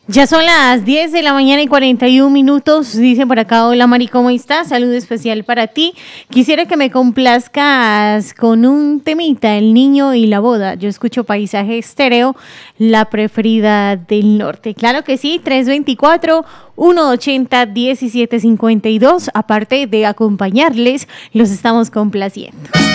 Ya son las 10 de la mañana y 41 minutos. Dicen por acá, hola Mari, ¿cómo estás? Saludo especial para ti. Quisiera que me complazcas con un temita, el niño y la boda. Yo escucho Paisaje Estéreo, la preferida del norte. Claro que sí, 324-180-1752. Aparte de acompañarles, los estamos complaciendo.